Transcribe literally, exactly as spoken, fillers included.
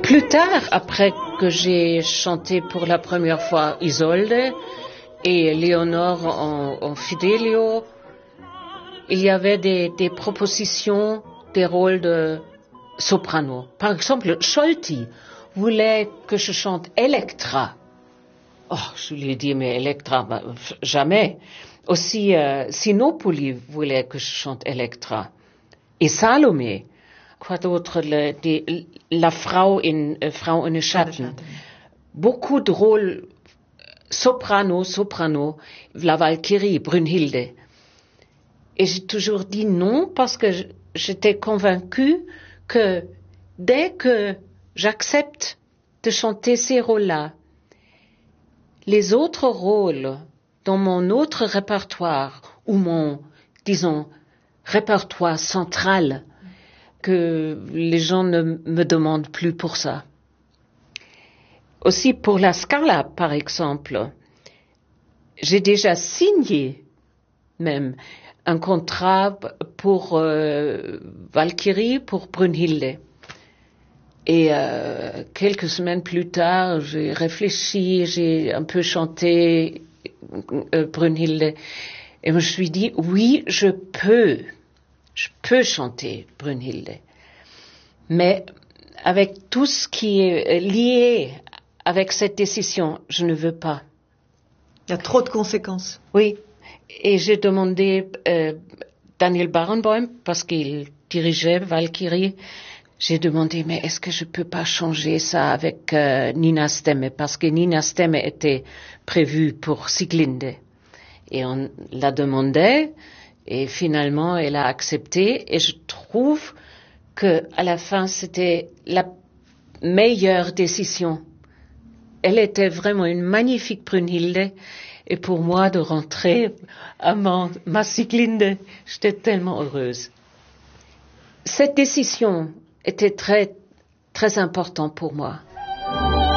Plus tard, après que j'ai chanté pour la première fois Isolde et Léonore en, en Fidelio, il y avait des, des propositions, des rôles de soprano. Par exemple, Scholti voulait que je chante Electra. Oh, je lui ai dit, mais Electra, bah, jamais. Aussi, euh, Sinopoli voulait que je chante Electra. Et Salomé. Quoi d'autre? Le, des, la Frau in, euh, Frau in the Schatten. Beaucoup de rôles soprano, soprano, la Valkyrie, Brunhilde. Et j'ai toujours dit non parce que j'étais convaincue que dès que j'accepte de chanter ces rôles-là, les autres rôles dans mon autre répertoire ou mon, disons, répertoire central, que les gens ne me demandent plus pour ça. Aussi pour la Scala, par exemple, j'ai déjà signé même un contrat pour euh, Valkyrie, pour Brunhilde. Et euh, quelques semaines plus tard, j'ai réfléchi, j'ai un peu chanté euh, Brunhilde, et je me suis dit, oui, je peux, je peux chanter Brunhilde. Mais avec tout ce qui est lié avec cette décision, je ne veux pas. Il y a trop de conséquences. Oui. Et j'ai demandé euh, Daniel Barenboim, parce qu'il dirigeait Valkyrie, j'ai demandé, mais est-ce que je peux pas changer ça avec euh, Nina Stemme, parce que Nina Stemme était prévue pour Sieglinde. Et on l'a demandé, et finalement elle a accepté, et je trouve que à la fin c'était la meilleure décision. Elle était vraiment une magnifique Brunhilde, et pour moi de rentrer à ma, ma Sieglinde, j'étais tellement heureuse. Cette décision était très, très importante pour moi.